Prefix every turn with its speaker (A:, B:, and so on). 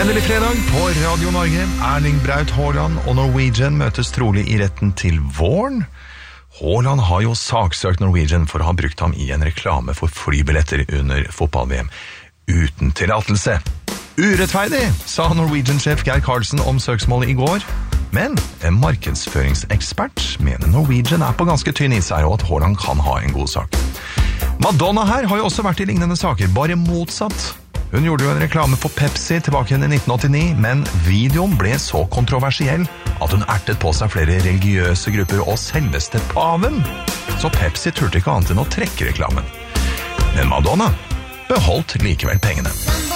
A: Endelig fredag på Radio Norge. Erling Braut Haaland og Norwegian møtes trolig i retten til våren. Haaland har jo saksøkt Norwegian for å ha brukt ham i en reklame for flybilletter under fotball-VM. Uten tillatelse. Urettferdig, sa Norwegian-sjef Geir Karlsen om søksmålet i går. Men en markedsføringsekspert mener Norwegian på ganske tynn is her, og at Haaland kan ha en god sak. Madonna her har jo også vært i lignende saker, bare motsatt. Hun gjorde jo en reklame for Pepsi tilbake i 1989, men videoen ble så kontroversiell at hun ertet på seg flere religiøse grupper og selveste paven. Så Pepsi turte ikke annet enn å trekke reklamen. Men Madonna beholdt likevel pengene.